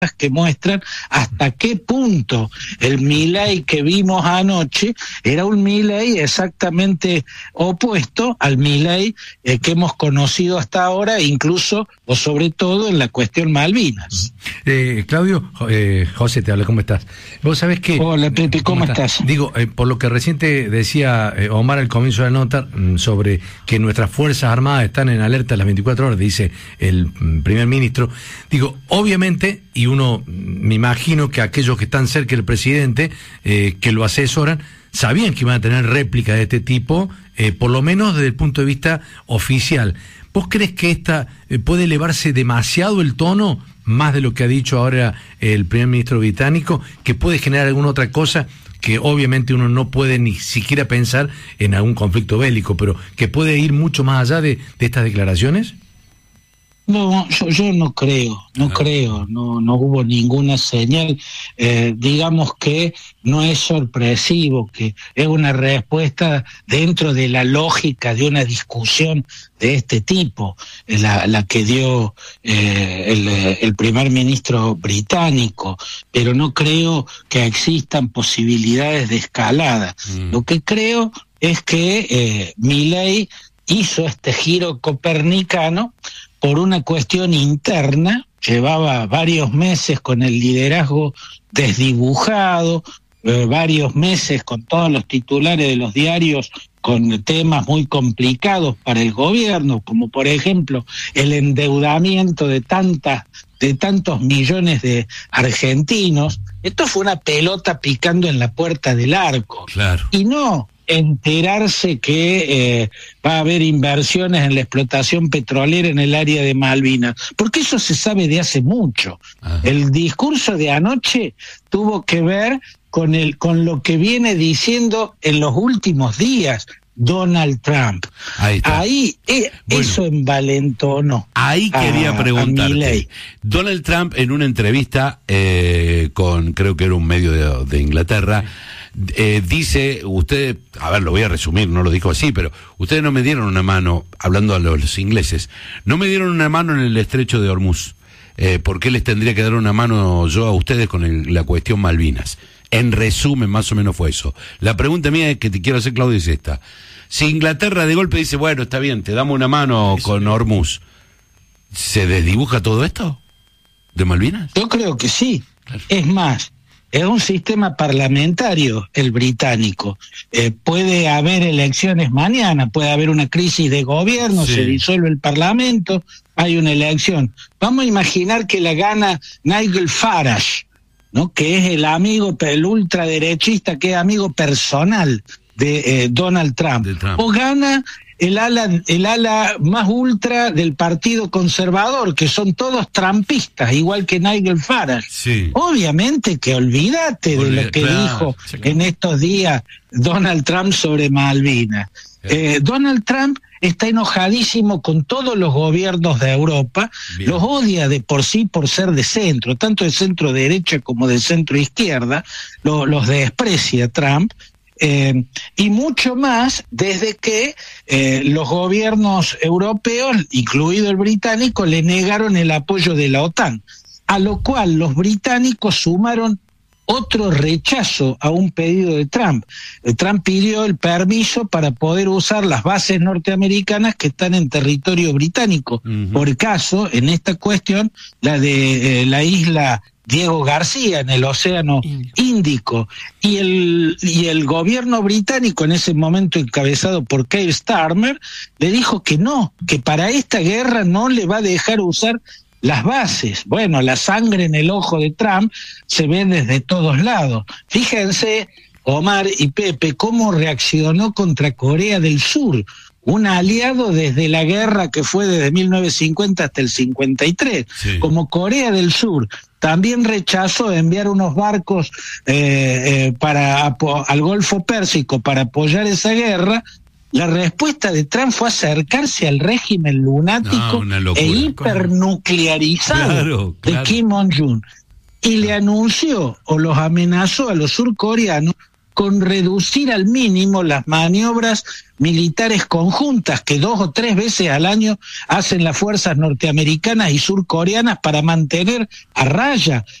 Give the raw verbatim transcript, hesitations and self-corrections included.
que muestran hasta qué punto el Milei que vimos anoche era un Milei exactamente opuesto al Milei eh, que hemos conocido hasta ahora, incluso o sobre todo en la cuestión Malvinas. Eh, Claudio, eh, José te habla, ¿cómo estás? Vos sabés que... Hola Pepe, ¿cómo, ¿cómo estás? estás? Digo, eh, por lo que recién te decía eh, Omar al comienzo de la nota, mm, sobre que nuestras Fuerzas Armadas están en alerta las veinticuatro horas, dice el mm, primer ministro. Digo, obviamente, y uno, me imagino que aquellos que están cerca del presidente, eh, que lo asesoran, sabían que iban a tener réplicas de este tipo, eh, por lo menos desde el punto de vista oficial. ¿Vos crees que esta eh, puede elevarse demasiado el tono, más de lo que ha dicho ahora el primer ministro británico, que puede generar alguna otra cosa que obviamente uno no puede ni siquiera pensar en algún conflicto bélico, pero que puede ir mucho más allá de, de estas declaraciones? No, yo, yo no creo, no ah. creo, no, no hubo ninguna señal. Eh, digamos que no es sorpresivo, que es una respuesta dentro de la lógica de una discusión de este tipo, la, la que dio eh, el, el primer ministro británico, pero no creo que existan posibilidades de escalada. Mm. Lo que creo es que eh, Milei hizo este giro copernicano por una cuestión interna. Llevaba varios meses con el liderazgo desdibujado, eh, varios meses con todos los titulares de los diarios con temas muy complicados para el gobierno, como por ejemplo el endeudamiento de tantas, de tantos millones de argentinos. Esto fue una pelota picando en la puerta del arco. Claro. Y no enterarse que eh, va a haber inversiones en la explotación petrolera en el área de Malvinas, porque eso se sabe de hace mucho. Ajá. El discurso de anoche tuvo que ver con el con lo que viene diciendo en los últimos días Donald Trump. Ahí, Ahí eh, bueno, eso envalentonó. Ahí quería a, preguntarte. A Donald Trump, en una entrevista eh, con, creo que era un medio de, de Inglaterra, Eh, dice, usted, a ver, lo voy a resumir, no lo dijo así, pero ustedes no me dieron una mano, hablando a los, los ingleses, no me dieron una mano en el estrecho de Hormuz. Eh, ¿Por qué les tendría que dar una mano yo a ustedes con el, la cuestión Malvinas? En resumen, más o menos fue eso. La pregunta mía que te quiero hacer, Claudio, es esta. Si Inglaterra de golpe dice, bueno, está bien, te damos una mano eso con Hormuz, ¿se desdibuja todo esto de Malvinas? Yo creo que sí. Claro. Es más, es un sistema parlamentario el británico. Eh, puede haber elecciones mañana, puede haber una crisis de gobierno, sí. Se disuelve el parlamento, hay una elección. Vamos a imaginar que la gana Nigel Farage, ¿no? Que es el amigo, el ultraderechista, que es amigo personal de eh, Donald Trump. De Trump. O gana el ala, el ala más ultra del Partido Conservador, que son todos trampistas, igual que Nigel Farage. Sí. Obviamente que olvídate Olvida, de lo que claro, dijo sí, claro. en estos días Donald Trump sobre Malvinas. Eh, Donald Trump está enojadísimo con todos los gobiernos de Europa, Bien. Los odia de por sí por ser de centro, tanto de centro derecha como de centro izquierda, lo, los desprecia Trump. Eh, y mucho más desde que eh, los gobiernos europeos, incluido el británico, le negaron el apoyo de la OTAN, a lo cual los británicos sumaron otro rechazo a un pedido de Trump. Eh, Trump pidió el permiso para poder usar las bases norteamericanas que están en territorio británico. Uh-huh. Por caso, en esta cuestión, la de eh, la isla Diego García en el Océano Índico, y el y el gobierno británico, en ese momento encabezado por Keir Starmer, le dijo que no, que para esta guerra no le va a dejar usar las bases. Bueno, la sangre en el ojo de Trump se ve desde todos lados. Fíjense, Omar y Pepe, cómo reaccionó contra Corea del Sur, un aliado desde la guerra que fue desde mil novecientos cincuenta hasta el cincuenta y tres, sí. Como Corea del Sur también rechazó enviar unos barcos eh, eh, para al Golfo Pérsico para apoyar esa guerra, la respuesta de Trump fue acercarse al régimen lunático no, e hipernuclearizado claro, claro. de Kim Jong-un, y le anunció o los amenazó a los surcoreanos con reducir al mínimo las maniobras militares conjuntas que dos o tres veces al año hacen las fuerzas norteamericanas y surcoreanas para mantener a raya